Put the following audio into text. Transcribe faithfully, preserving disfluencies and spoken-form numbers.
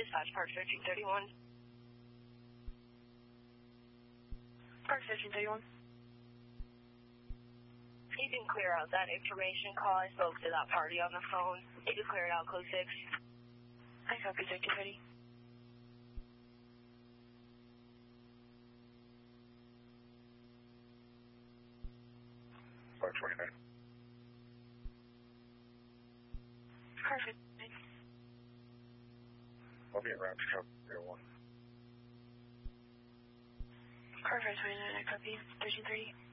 Dispatch, Park thirteen thirty-one. Park thirteen thirty-one. You can clear out that information call. I spoke to that party on the phone. You can clear it out, code six. I copy thirteen thirty. five twenty-nine. Car fifty-nine. I'll be around to come zero one. Car five twenty-nine, I copy thirteen thirty.